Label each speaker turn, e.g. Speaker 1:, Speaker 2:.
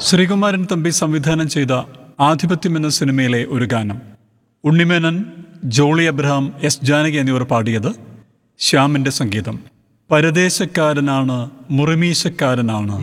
Speaker 1: ശ്രീകുമാരൻ തമ്പി സംവിധാനം ചെയ്ത ആധിപത്യം എന്ന സിനിമയിലെ ഒരു ഗാനം. ഉണ്ണിമേനൻ, ജോളി അബ്രഹാം, എസ് ജാനകി എന്നിവർ പാടിയത്. ശ്യാമിൻ്റെ സംഗീതം. പരദേശക്കാരനാണ്, മുറിമീശക്കാരനാണ്,